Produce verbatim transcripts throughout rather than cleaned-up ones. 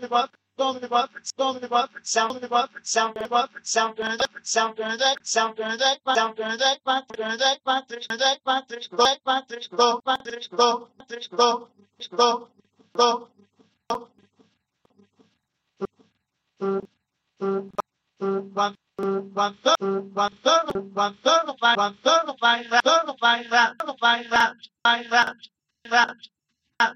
me what, show me what, show me what, sound me what, sound me what, sound me that, sound me that, sound me that, sound me that, sound me that, battery, that battery, go, battery, go, battery, go, battery, go, go, go, go. One, one, one, one, one, five, one, five, five, five, five, five, five, five, five.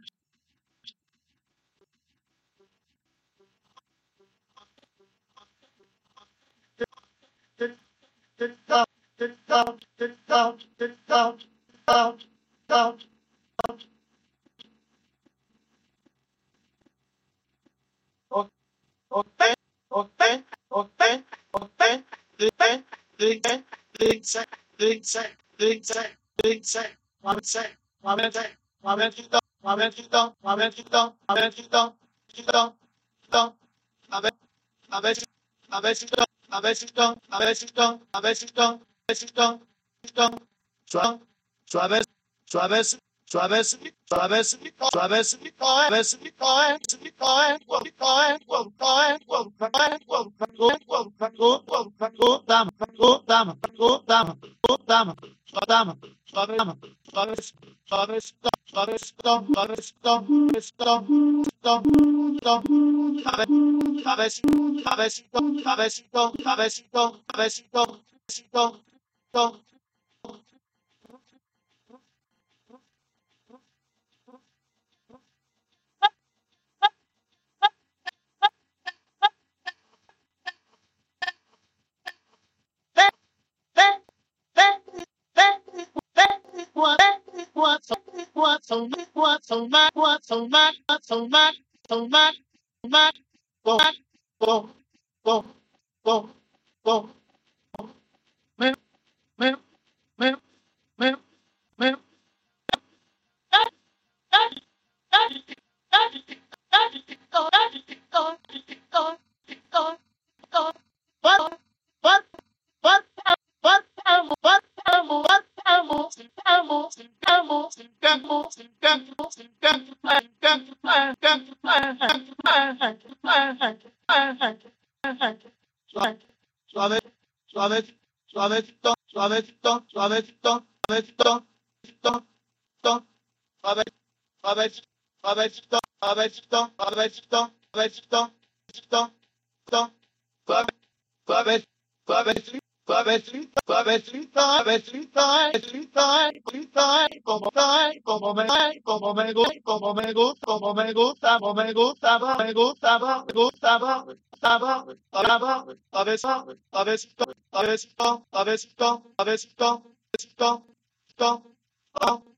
Okay, okay, okay, okay. Drink, drink, drink, sec, drink, sec, drink, sec, drink, sec. One sec, one sec, one sec, one sec, one sec, one sec, one sec, a ver si, a ver si, a ver si, a ver si, a ver si, a ver si, suave, suave, suave, suave, suave, suave, suave, suave, Cabecito, cabecito, cabecito, cabecito, cabecito, cabecito, go, go, go, go, me, me, me, me, me. Suave, suave, suavecito, suavecito, suavecito, suavecito, suavecito, suave, suavecito, suavecito, suavecito, suavecito, suavecito, suavecito, suave, suave, suavecito, suavecito, suavecito, suavecito, suavecito, como cae, como me cae, como me gusta, como me gusta, como me gusta, como me gusta, me gusta, me gusta, Suavecito, suavecito, suavecito, suavecito, suavecito, suavecito, suavecito,